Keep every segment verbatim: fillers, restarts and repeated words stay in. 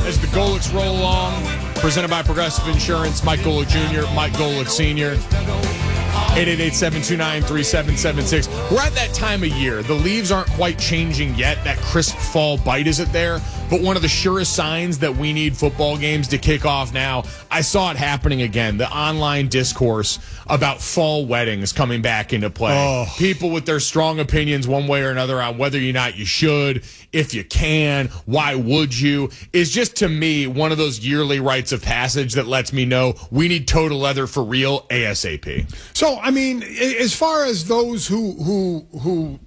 as the Golics roll along. Presented by Progressive Insurance. Mike Golick Junior, Mike Golick Senior eight eight eight, seven two nine, three seven seven six. We're at that time of year. The leaves aren't quite changing yet. That crisp fall bite isn't there. But one of the surest signs that we need football games to kick off now, I saw it happening again. The online discourse about fall weddings coming back into play. Oh. People with their strong opinions one way or another on whether or not you should, if you can, why would you, is just to me one of those yearly rites of passage that lets me know we need total leather for real ASAP. So, I mean, as far as those who who who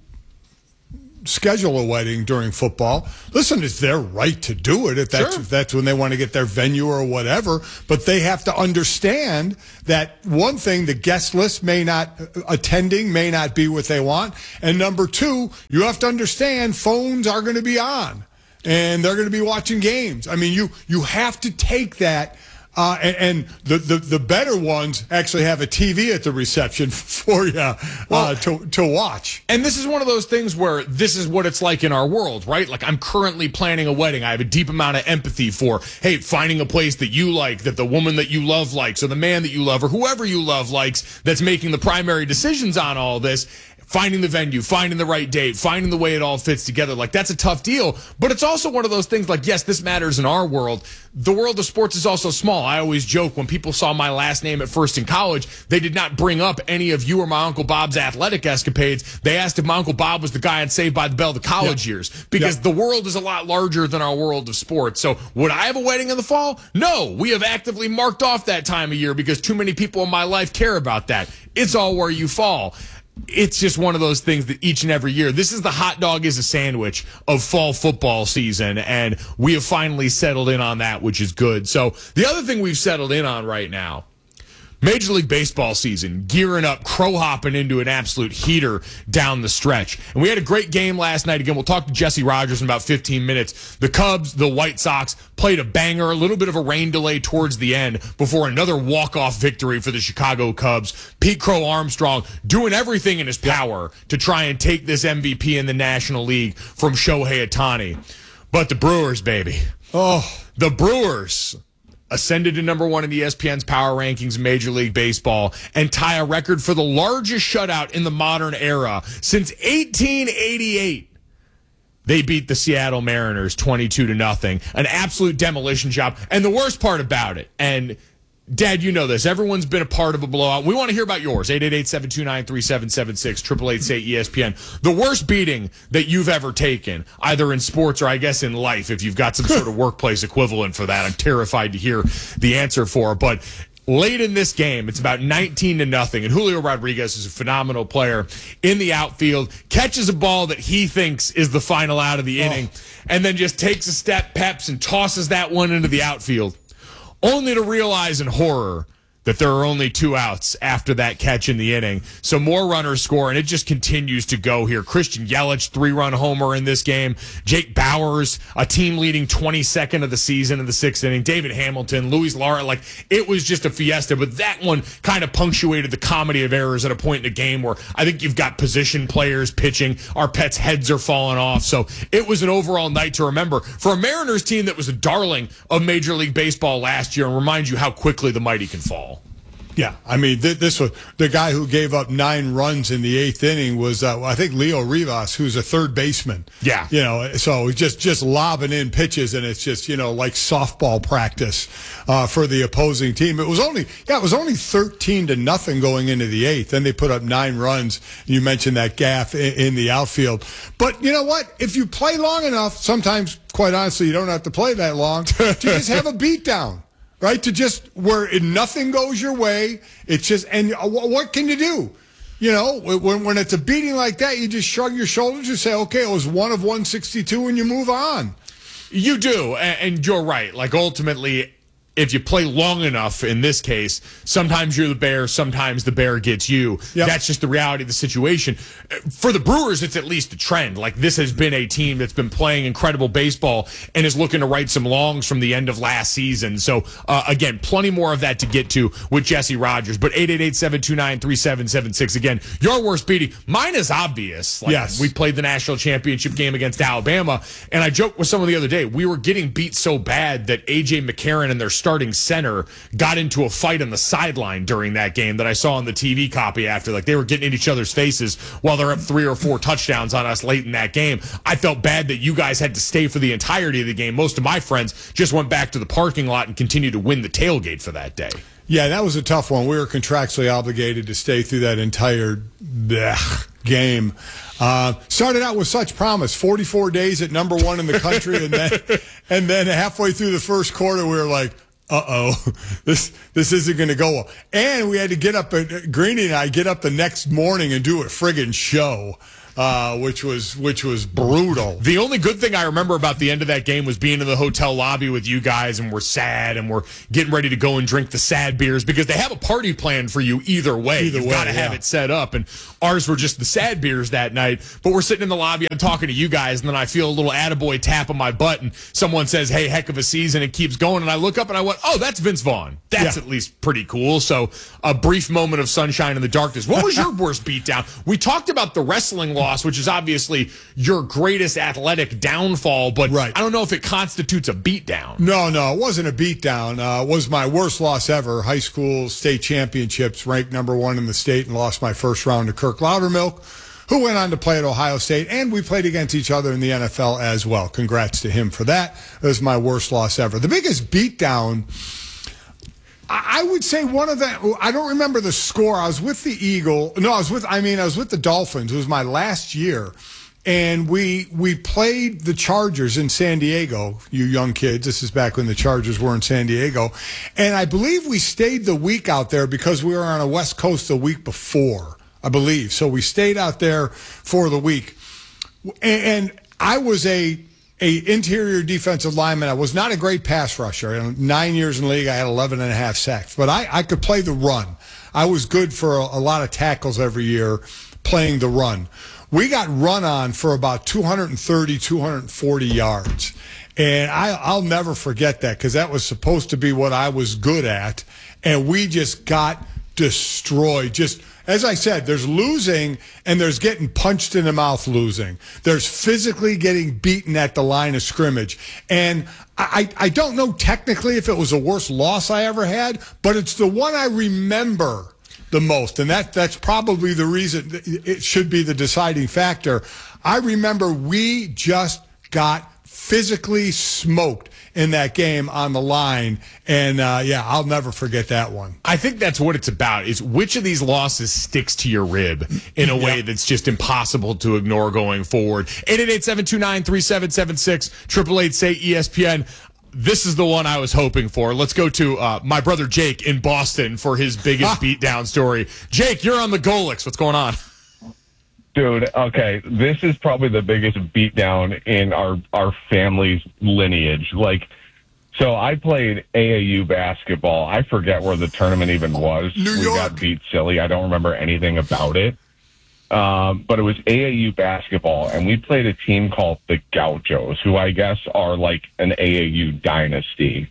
schedule a wedding during football, listen, it's their right to do it if that's, sure. if that's when they want to get their venue or whatever. But they have to understand that, one thing, the guest list may not, attending may not be what they want. And number two, you have to understand phones are going to be on and they're going to be watching games. I mean, you, you have to take that. Uh, and and the, the, the better ones actually have a T V at the reception for you uh, well, to, to watch. And this is one of those things where this is what it's like in our world, right? Like, I'm currently planning a wedding. I have a deep amount of empathy for, hey, finding a place that you like, that the woman that you love likes, or the man that you love, or whoever you love likes, that's making the primary decisions on all this. Finding the venue, finding the right date, finding the way it all fits together. Like, that's a tough deal. But it's also one of those things like, yes, this matters in our world. The world of sports is also small. I always joke when people saw my last name at first in college, they did not bring up any of you or my Uncle Bob's athletic escapades. They asked if my Uncle Bob was the guy on Saved by the Bell the college yep. years. Because yep. the world is a lot larger than our world of sports. So would I have a wedding in the fall? No. We have actively marked off that time of year because too many people in my life care about that. It's all where you fall. It's just one of those things that each and every year, this is the hot dog is a sandwich of fall football season, and we have finally settled in on that, which is good. So the other thing we've settled in on right now, Major League Baseball season, gearing up, crow-hopping into an absolute heater down the stretch. And we had a great game last night. Again, we'll talk to Jesse Rogers in about fifteen minutes. The Cubs, the White Sox, played a banger, a little bit of a rain delay towards the end before another walk-off victory for the Chicago Cubs. Pete Crow Armstrong doing everything in his power to try and take this M V P in the National League from Shohei Ohtani. But the Brewers, baby. Oh, the Brewers ascended to number one in E S P N's power rankings in Major League Baseball and tie a record for the largest shutout in the modern era since eighteen eighty-eight. They beat the Seattle Mariners twenty-two to nothing. An absolute demolition job. And the worst part about it, and Dad, you know this, everyone's been a part of a blowout. We want to hear about yours. eight eight eight, seven two nine, three seven seven six, eight eight eight, say E S P N. The worst beating that you've ever taken, either in sports or I guess in life, if you've got some sort of workplace equivalent for that. I'm terrified to hear the answer for it. But late in this game, it's about nineteen to nothing, and Julio Rodriguez is a phenomenal player in the outfield, catches a ball that he thinks is the final out of the inning, oh. and then just takes a step, peps, and tosses that one into the outfield, only to realize in horror that there are only two outs after that catch in the inning. So more runners score, and it just continues to go here. Christian Yelich, three-run homer in this game. Jake Bauers, a team-leading twenty-second of the season in the sixth inning. David Hamilton, Luis Lara, like, it was just a fiesta. But that one kind of punctuated the comedy of errors at a point in the game where I think you've got position players pitching. Our pets' heads are falling off. So it was an overall night to remember for a Mariners team that was a darling of Major League Baseball last year, and remind you how quickly the mighty can fall. Yeah, I mean, th- this was the guy who gave up nine runs in the eighth inning was, uh, I think, Leo Rivas, who's a third baseman. Yeah. You know, so just, just lobbing in pitches, and it's just, you know, like softball practice uh, for the opposing team. It was only, yeah, it was only thirteen to nothing going into the eighth. Then they put up nine runs. You mentioned that gaff in, in the outfield. But you know what? If you play long enough, sometimes, quite honestly, you don't have to play that long to just have a beatdown. Right, to just where it, nothing goes your way. It's just, and what can you do? You know, when when it's a beating like that, you just shrug your shoulders and say, okay, it was one of one sixty-two, and you move on. You do, and you're right. Like, ultimately, if you play long enough, in this case, sometimes you're the bear, sometimes the bear gets you. Yep. That's just the reality of the situation. For the Brewers, it's at least a trend. Like, this has been a team that's been playing incredible baseball and is looking to right some longs from the end of last season. So, uh, again, plenty more of that to get to with Jesse Rogers. But eight eight eight, seven two nine, three seven seven six. Again, your worst beating. Mine is obvious. Like, yes. We played the national championship game against Alabama, and I joked with someone the other day, we were getting beat so bad that A J McCarron and their starting center got into a fight on the sideline during that game that I saw on the T V copy after. Like, they were getting in each other's faces while they're up three or four touchdowns on us late in that game. I felt bad that you guys had to stay for the entirety of the game. Most of my friends just went back to the parking lot and continued to win the tailgate for that day. Yeah, that was a tough one. We were contractually obligated to stay through that entire blech, game. Uh, started out with such promise, forty-four days at number one in the country, and then and then halfway through the first quarter, we were like, uh-oh, this this isn't going to go well. And we had to get up, at, Greeny and I get up the next morning and do a friggin' show. Uh, which was which was brutal. The only good thing I remember about the end of that game was being in the hotel lobby with you guys, and we're sad, and we're getting ready to go and drink the sad beers because they have a party planned for you either way. Either You've way, got to yeah. have it set up, and ours were just the sad beers that night. But we're sitting in the lobby, I'm talking to you guys, and then I feel a little attaboy tap on my butt, and someone says, "Hey, heck of a season!" It keeps going, and I look up and I went, "Oh, that's Vince Vaughn. That's yeah. at least pretty cool." So a brief moment of sunshine in the darkness. What was your worst beatdown? We talked about the wrestling loss, which is obviously your greatest athletic downfall, but right. I don't know if it constitutes a beatdown. No, no, it wasn't a beatdown. Uh, it was my worst loss ever. High school state championships, ranked number one in the state, and lost my first round to Kirk Loudermilk, who went on to play at Ohio State, and we played against each other in the N F L as well. Congrats to him for that. It was my worst loss ever. The biggest beatdown, I would say one of the, I don't remember the score. I was with the Eagle. No, I was with, I mean, I was with the Dolphins. It was my last year. And we we played the Chargers in San Diego, you young kids. This is back when the Chargers were in San Diego. And I believe we stayed the week out there because we were on the West Coast the week before, I believe. So we stayed out there for the week. And, and I was a a interior defensive lineman. I was not a great pass rusher. In nine years in the league, I had eleven and a half sacks. But I, I could play the run. I was good for a, a lot of tackles every year playing the run. We got run on for about two thirty, two forty yards. And I, I'll never forget that because that was supposed to be what I was good at. And we just got destroyed. Just, as I said, there's losing and there's getting punched in the mouth losing. There's physically getting beaten at the line of scrimmage. And I, I don't know technically if it was the worst loss I ever had, but it's the one I remember the most, and that that's probably the reason it should be the deciding factor. I remember we just got physically smoked in that game on the line, and uh, yeah, I'll never forget that one. I think that's what it's about, is which of these losses sticks to your rib in a way yep. that's just impossible to ignore going forward. eight eight eight, seven two nine, three seven seven six, eight eight eight, say E S P N. This is the one I was hoping for. Let's go to uh, my brother Jake in Boston for his biggest beatdown story. Jake, you're on the Golix. What's going on? Dude, okay, this is probably the biggest beatdown in our, our family's lineage. Like, so I played A A U basketball. I forget where the tournament even was. New we York. got beat silly. I don't remember anything about it. Um, but it was A A U basketball, and we played a team called the Gauchos, who I guess are like an A A U dynasty.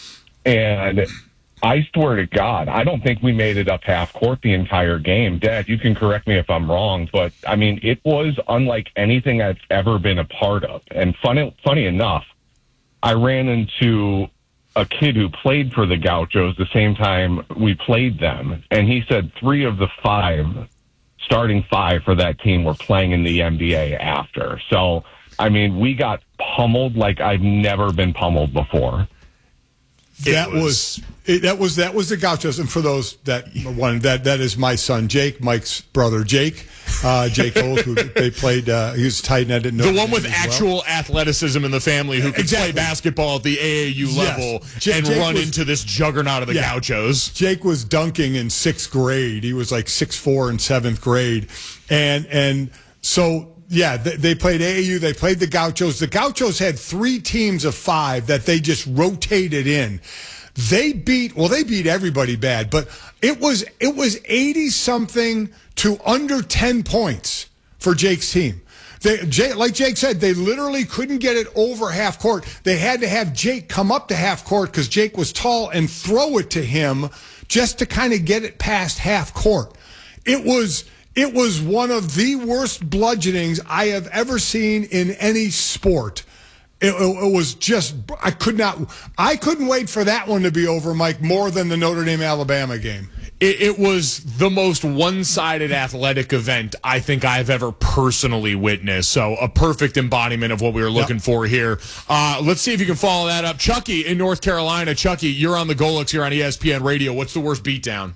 And I swear to God, I don't think we made it up half court the entire game. Dad, you can correct me if I'm wrong, but I mean, it was unlike anything I've ever been a part of. And funny, funny enough, I ran into a kid who played for the Gauchos the same time we played them, and he said three of the five starting five for that team were playing in the N B A after. So, I mean, we got pummeled like I've never been pummeled before. That was, was it, that was that was the Gauchos, and for those that one that that is my son Jake, Mike's brother Jake, uh, Jake Holt, who they played. Uh, he was tight end at Notre Dame. The one with actual well. athleticism in the family who could exactly. play basketball at the A A U level yes. J- and Jake run was, into this juggernaut of the yeah. Gauchos. Jake was dunking in sixth grade. He was like six four in seventh grade, and and so. Yeah, they played A A U. They played the Gauchos. The Gauchos had three teams of five that they just rotated in. They beat, well, they beat everybody bad, but it was, it was eighty something to under ten points for Jake's team. They, Jake, like Jake said, they literally couldn't get it over half court. They had to have Jake come up to half court because Jake was tall and throw it to him just to kind of get it past half court. It was, it was one of the worst bludgeonings I have ever seen in any sport. It, it, it was just, I could not, I couldn't wait for that one to be over, Mike, more than the Notre Dame-Alabama game. It, it was the most one-sided athletic event I think I've ever personally witnessed. So a perfect embodiment of what we were looking yep. for here. Uh, let's see if you can follow that up. Chucky in North Carolina. Chucky, you're on the Golix here on E S P N Radio. What's the worst beatdown?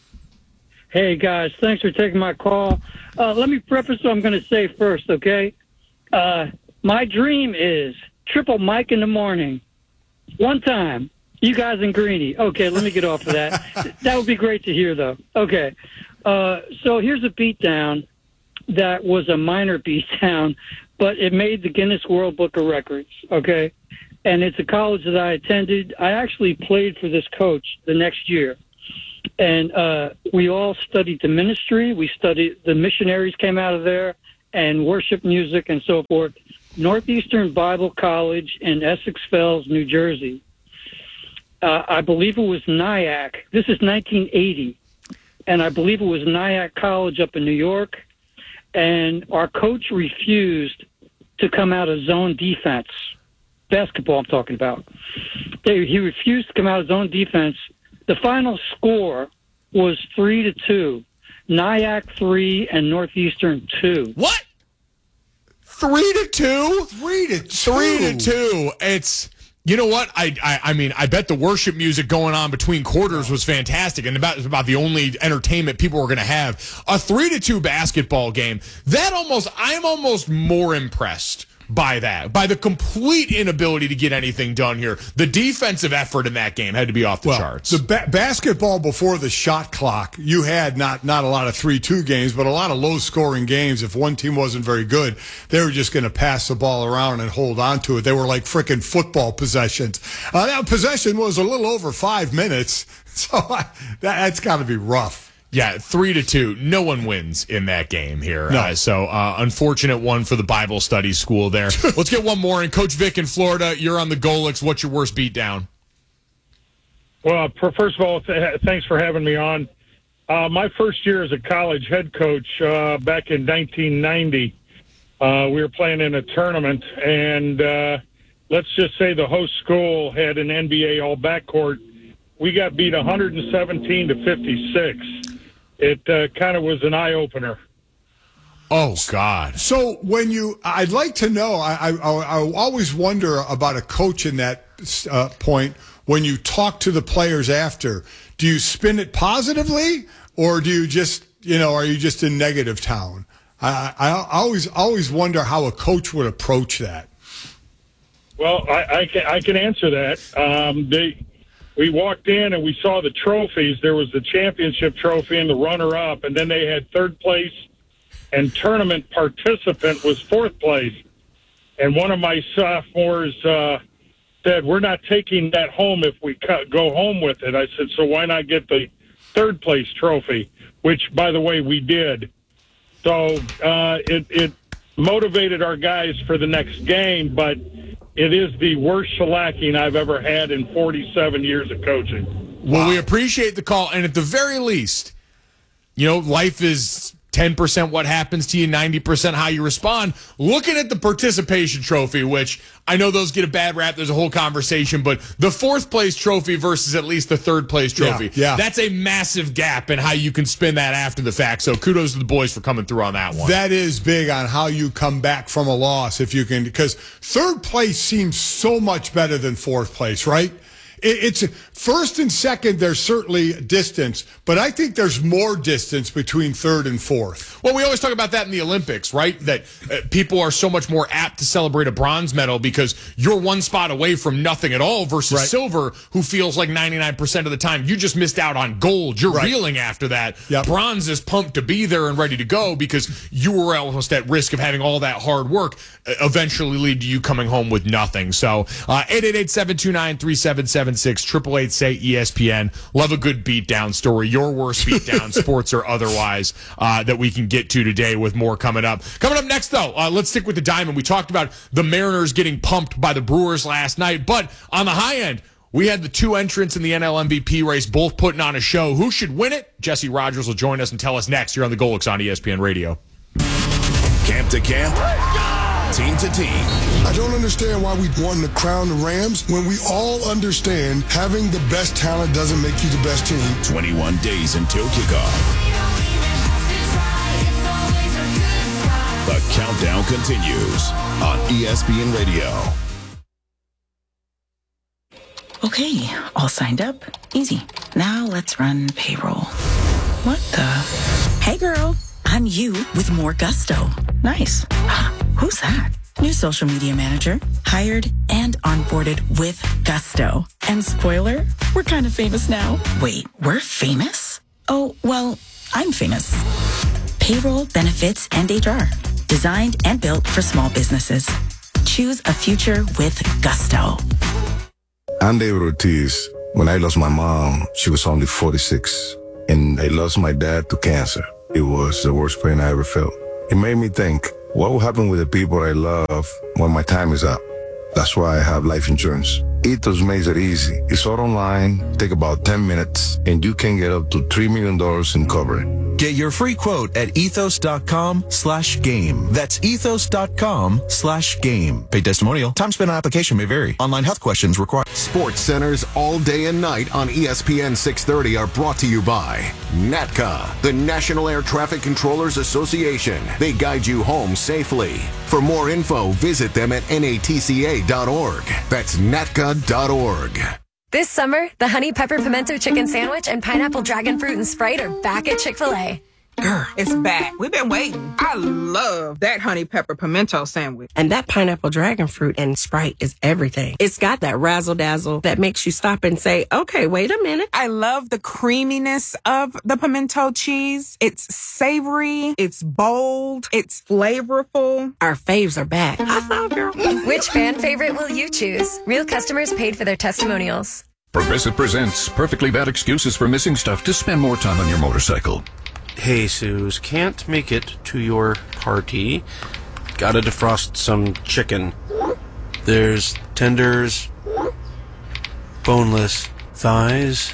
Hey, guys. Thanks for taking my call. Uh, let me preface what I'm going to say first, okay? Uh, my dream is triple Mike in the morning. One time. You guys in Greeny. Okay, let me get off of that. That would be great to hear, though. Okay, uh, so here's a beatdown that was a minor beatdown, but it made the Guinness World Book of Records, okay? And it's a college that I attended. I actually played for this coach the next year. And uh, we all studied the ministry. We studied, the missionaries came out of there, and worship music and so forth. Northeastern Bible College in Essex Fells, New Jersey. Uh, I believe it was Nyack. This is nineteen eighty, and I believe it was Nyack College up in New York, and our coach refused to come out of zone defense. Basketball I'm talking about. They, he refused to come out of zone defense. The final score was three to two. Nyack three and Northeastern two. What? Three to two? Three to two. Three to two. It's... You know what? I, I I mean, I bet the worship music going on between quarters was fantastic, and about about the only entertainment people were going to have. A three to two basketball game. That almost, I'm almost more impressed by that, by the complete inability to get anything done here. The defensive effort in that game had to be off the well, charts. The ba- basketball before the shot clock, you had not not a lot of three two games, but a lot of low-scoring games. If one team wasn't very good, they were just going to pass the ball around and hold on to it. They were like frickin' football possessions. Uh, that possession was a little over five minutes, so I, that, that's got to be rough. Yeah, three to two. No one wins in that game here. No. Uh, so uh, unfortunate one for the Bible study school there. Let's get one more. And Coach Vic in Florida, you're on the Golix. What's your worst beatdown? Well, first of all, th- thanks for having me on. Uh, my first year as a college head coach uh, back in nineteen ninety, uh, we were playing in a tournament, and uh, let's just say the host school had an N B A all backcourt. We got beat one hundred seventeen to fifty-six. It uh, kind of was an eye-opener. Oh, God. So when you, I'd like to know, I, I, I always wonder about a coach in that uh, point. When you talk to the players after, do you spin it positively, or do you just, you know, are you just in negative town? I, I, I always always wonder how a coach would approach that. Well, I, I, can, I can answer that. Um, they... We walked in and we saw the trophies. There was the championship trophy and the runner-up, and then they had third place, and tournament participant was fourth place. And one of my sophomores uh, said, "We're not taking that home if we cut, go home with it." I said, "So why not get the third place trophy?" Which, by the way, we did. So uh, it, it motivated our guys for the next game, but it is the worst shellacking I've ever had in forty-seven years of coaching. Well, we appreciate the call, and at the very least, you know, life is ten percent what happens to you, ninety percent how you respond. Looking at the participation trophy, which I know those get a bad rap, there's a whole conversation, but the fourth place trophy versus at least the third place trophy, yeah, yeah. that's a massive gap in how you can spin that after the fact. So kudos to the boys for coming through on that one. That is big on how you come back from a loss, if you can, because third place seems so much better than fourth place, right? It's first and second, there's certainly distance, but I think there's more distance between third and fourth. Well, we always talk about that in the Olympics, right? That uh, people are so much more apt to celebrate a bronze medal because you're one spot away from nothing at all versus right. silver, who feels like ninety-nine percent of the time you just missed out on gold. You're right. reeling after that. Yep. Bronze is pumped to be there and ready to go because you were almost at risk of having all that hard work uh, eventually lead to you coming home with nothing. So uh, eight eight eight, seven two nine, three seven seven seven six, eight eight eight, say E S P N. Love a good beatdown story, your worst beatdown, sports or otherwise, uh, that we can get to today with more coming up. Coming up next, though, uh, let's stick with the Diamond. We talked about the Mariners getting pumped by the Brewers last night, but on the high end, we had the two entrants in the N L M V P race, both putting on a show. Who should win it? Jesse Rogers will join us and tell us next here on the Golix on E S P N Radio. Camp to camp, team to team. I don't understand why we won the crown the Rams when we all understand having the best talent doesn't make you the best team. twenty-one days until kickoff. The countdown continues on E S P N Radio. Okay, all signed up. Easy. Now let's run payroll. What the? Hey girl, I'm you with more gusto. Nice. Who's that? New social media manager, hired and onboarded with gusto. And spoiler, we're kind of famous now. Wait, we're famous? Oh, well, I'm famous. Payroll, benefits, and H R. Designed and built for small businesses. Choose a future with gusto. I'm David Ortiz. When I lost my mom, she was only forty-six. And I lost my dad to cancer. It was the worst pain I ever felt. It made me think, what will happen with the people I love when my time is up? That's why I have life insurance. Ethos makes it easy. It's all online, take about ten minutes, and you can get up to three million dollars in coverage. Get your free quote at ethos.com slash game. That's ethos.com slash game. Paid testimonial. Time spent on application may vary. Online health questions required. Sports Centers all day and night on E S P N six thirty are brought to you by NATCA, the National Air Traffic Controllers Association. They guide you home safely. For more info, visit them at N A T C A dot org. That's N A T C A dot org. This summer, the Honey Pepper Pimento Chicken Sandwich and Pineapple Dragon Fruit and Sprite are back at Chick-fil-A. Grr, it's back. We've been waiting. I love that Honey Pepper Pimento Sandwich. And that Pineapple Dragon Fruit and Sprite is everything. It's got that razzle-dazzle that makes you stop and say, okay, wait a minute. I love the creaminess of the pimento cheese. It's savory. It's bold. It's flavorful. Our faves are back. High five, girl. Which fan favorite will you choose? Real customers paid for their testimonials. Progressive presents perfectly bad excuses for missing stuff to spend more time on your motorcycle. Hey, Suze, can't make it to your party. Gotta defrost some chicken. There's tenders, boneless thighs.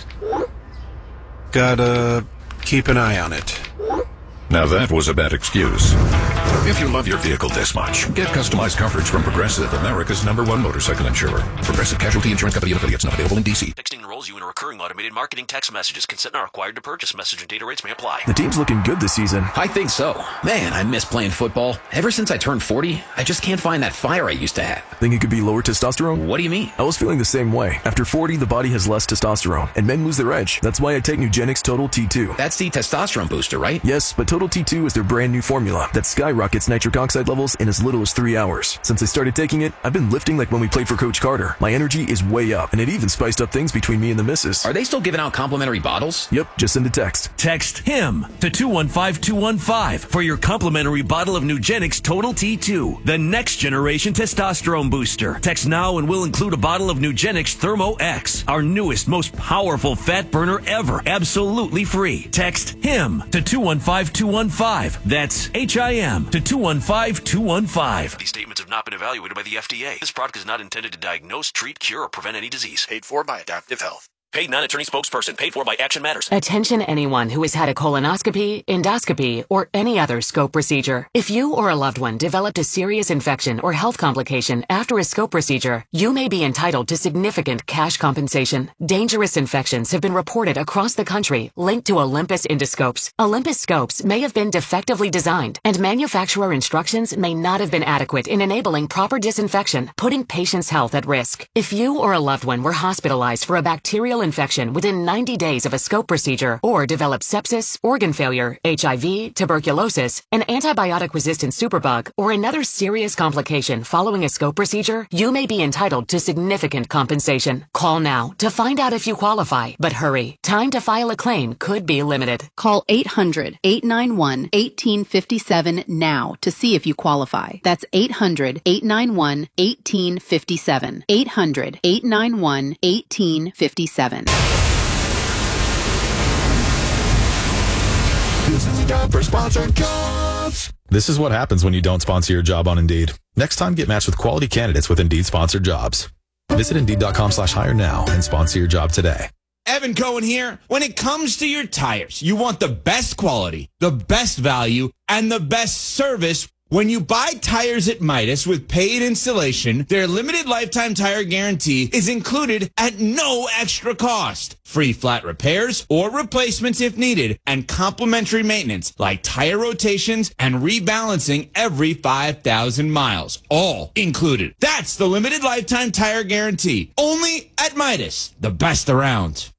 Gotta keep an eye on it. Now that was a bad excuse. If you love your vehicle this much, get customized coverage from Progressive, America's number one motorcycle insurer. Progressive Casualty Insurance Company and affiliates, not available in D C. Texting enrolls you in a recurring automated marketing text messages. Consent not required to purchase. Message and data rates may apply. The team's looking good this season. I think so. Man, I miss playing football. Ever since I turned forty, I just can't find that fire I used to have. Think it could be lower testosterone? What do you mean? I was feeling the same way. After forty, the body has less testosterone, and men lose their edge. That's why I take Nugenix Total T two. That's the testosterone booster, right? Yes, but Total T two is their brand new formula that skyrockets nitric oxide levels in as little as three hours. Since I started taking it, I've been lifting like when we played for Coach Carter. My energy is way up, and it even spiced up things between me and the missus. Are they still giving out complimentary bottles? Yep, just send a text. Text HIM to two one five two one five for your complimentary bottle of Nugenix Total T two, the next generation testosterone booster. Text now and we'll include a bottle of Nugenix Thermo X, our newest, most powerful fat burner ever, absolutely free. Text HIM to two one five two one five. That's H I M to two one five two one five. These statements have not been evaluated by the F D A. This product is not intended to diagnose, treat, cure, or prevent any disease. Paid for by Adaptive Health. Paid non-attorney spokesperson. Paid for by Action Matters. Attention anyone who has had a colonoscopy, endoscopy, or any other scope procedure. If you or a loved one developed a serious infection or health complication after a scope procedure, you may be entitled to significant cash compensation. Dangerous infections have been reported across the country linked to Olympus endoscopes. Olympus scopes may have been defectively designed, and manufacturer instructions may not have been adequate in enabling proper disinfection, putting patients' health at risk. If you or a loved one were hospitalized for a bacterial infection within ninety days of a scope procedure or develop sepsis, organ failure, H I V, tuberculosis, an antibiotic-resistant superbug, or another serious complication following a scope procedure, you may be entitled to significant compensation. Call now to find out if you qualify. But hurry, time to file a claim could be limited. Call eight hundred, eight nine one, one eight five seven now to see if you qualify. That's eight hundred, eight nine one, one eight five seven. eight hundred, eight nine one, one eight five seven. This is the time for sponsored jobs. This is what happens when you don't sponsor your job on Indeed. Next time, get matched with quality candidates with Indeed sponsored jobs. Visit Indeed.com slash hire now and sponsor your job today. Evan Cohen here. When it comes to your tires, you want the best quality, the best value, and the best service. When you buy tires at Midas with paid installation, their limited lifetime tire guarantee is included at no extra cost. Free flat repairs or replacements if needed, and complimentary maintenance like tire rotations and rebalancing every five thousand miles. All included. That's the limited lifetime tire guarantee. Only at Midas, the best around.